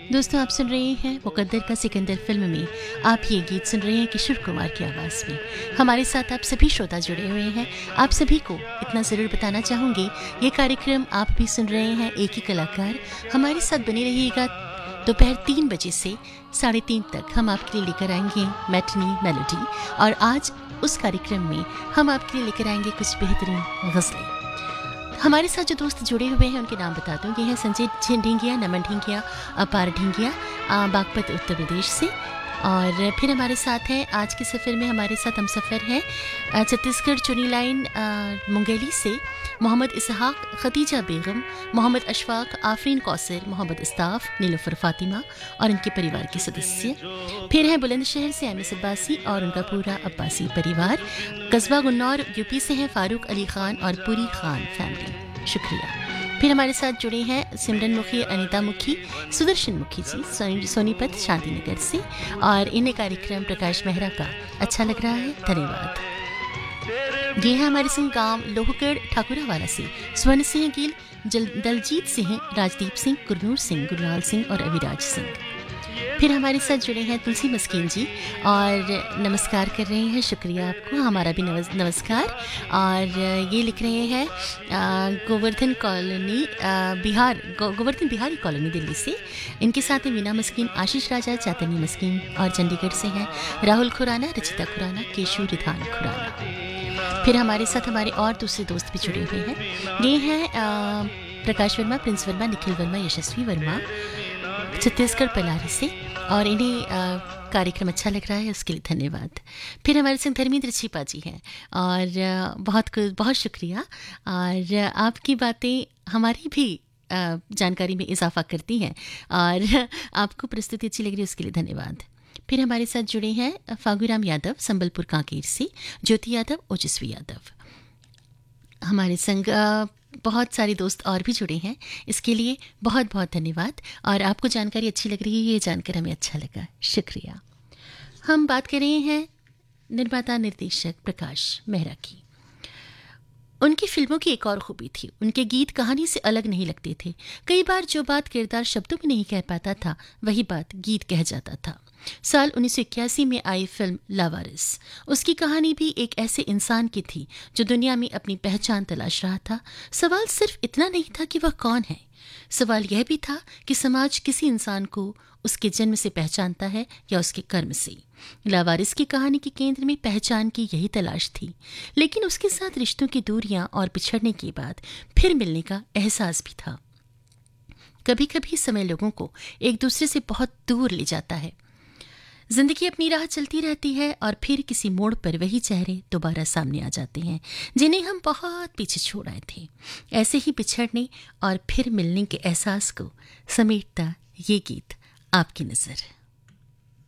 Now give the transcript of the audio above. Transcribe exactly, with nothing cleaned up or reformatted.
दोस्तों, आप सुन रहे हैं मुकद्दर का सिकंदर फिल्म में आप ये गीत सुन रहे हैं किशोर कुमार की आवाज़ में। हमारे साथ आप सभी श्रोता जुड़े हुए हैं। आप सभी को इतना ज़रूर बताना चाहूँगी, ये कार्यक्रम आप भी सुन रहे हैं एक ही कलाकार हमारे साथ बने रहिएगा। दोपहर तीन बजे से साढ़े तीन तक हम आपके लिए लेकर आएंगे मैटनी मेलोडी, और आज उस कार्यक्रम में हम आपके लिए लेकर आएंगे कुछ बेहतरीन गज़लें। हमारे साथ जो दोस्त जुड़े हुए हैं उनके नाम बता दूँ। ये है संजय ढींगिया, नमन ढींगिया, अपार ढींगिया, बागपत उत्तर प्रदेश से। और फिर हमारे साथ हैं आज के सफ़र में हमारे साथ हम सफ़र हैं छत्तीसगढ़ चुनी लाइन मुंगेली से मोहम्मद इसहाक, खतीजा बेगम, मोहम्मद अशफाक, आफरीन कौसर, मोहम्मद इस्ताफ़, नीलुफर फातिमा और इनके परिवार के सदस्य। फिर हैं बुलंदशहर से एम एस अब्बासी और उनका पूरा अब्बासी परिवार। कस्बा गुन्नौर यूपी से हैं फ़ारूक अली ख़ान और पुरी ख़ान फैमिली, शुक्रिया। फिर हमारे साथ जुड़े हैं सिमरन मुखी, अनीता मुखी, सुदर्शन मुखी जी सोनीपत शांतिनगर से, और इन्हें कार्यक्रम प्रकाश मेहरा का अच्छा लग रहा है, धन्यवाद। ये है हमारे संग गांव लोहगढ़ ठाकुरावाला से स्वर्ण सिंह गिल, दलजीत सिंह, राजदीप सिंह, गुरनूर सिंह, गुरलाल सिंह और अविराज सिंह। फिर हमारे साथ जुड़े हैं तुलसी मस्कीन जी और नमस्कार कर रहे हैं, शुक्रिया आपको, हमारा भी नमस्कार। और ये लिख रहे हैं गोवर्धन कॉलोनी बिहार, गोवर्धन बिहारी कॉलोनी दिल्ली से। इनके साथ हैं मीना मस्कीन, आशीष राजा, चैतन्य मस्कीन, और चंडीगढ़ से हैं राहुल खुराना, रचिता खुराना, केशु रिधान खुराना। फिर हमारे साथ हमारे और दूसरे दोस्त भी जुड़े हुए हैं। ये हैं प्रकाश वर्मा, प्रिंस वर्मा, निखिल वर्मा, यशस्वी वर्मा, छत्तीसगढ़ पलारी से, और इन्हें कार्यक्रम अच्छा लग रहा है, उसके लिए धन्यवाद। फिर हमारे संग धर्मेंद्र छिपा जी हैं और आ, बहुत बहुत शुक्रिया। और आपकी बातें हमारी भी आ, जानकारी में इजाफा करती हैं और आपको प्रस्तुति अच्छी लग रही है, उसके लिए धन्यवाद। फिर हमारे साथ जुड़े हैं फागुराम यादव, संबलपुर कांकेर से, ज्योति यादव, ओजस्वी यादव। हमारे संग आ, बहुत सारे दोस्त और भी जुड़े हैं, इसके लिए बहुत बहुत धन्यवाद। और आपको जानकारी अच्छी लग रही है, ये जानकर हमें अच्छा लगा, शुक्रिया। हम बात कर रहे हैं निर्माता निर्देशक प्रकाश मेहरा की। उनकी फिल्मों की एक और खूबी थी, उनके गीत कहानी से अलग नहीं लगते थे। कई बार जो बात किरदार शब्दों में नहीं कह पाता था, वही बात गीत कह जाता था। साल उन्नीस सौ इक्यासी में आई फिल्म लावारिस, उसकी कहानी भी एक ऐसे इंसान की थी जो दुनिया में अपनी पहचान तलाश रहा था। सवाल सिर्फ इतना नहीं था कि वह कौन है, सवाल यह भी था कि समाज किसी इंसान को उसके जन्म से पहचानता है या उसके कर्म से। लावारिस की कहानी के केंद्र में पहचान की यही तलाश थी, लेकिन उसके साथ रिश्तों की दूरियां और बिछड़ने के बाद फिर मिलने का एहसास भी था। कभी कभी समय लोगों को एक दूसरे से बहुत दूर ले जाता है। जिंदगी अपनी राह चलती रहती है और फिर किसी मोड़ पर वही चेहरे दोबारा सामने आ जाते हैं जिन्हें हम बहुत पीछे छोड़ आए थे। ऐसे ही बिछड़ने और फिर मिलने के एहसास को समेटता ये गीत आपकी नज़र।